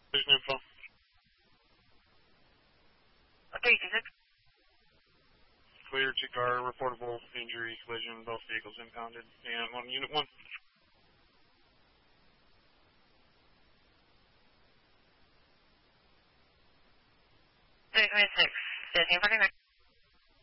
Vision info. 326. Clear, 2-car, reportable injury, collision, both vehicles impounded, and on Unit 1. 326. 1549.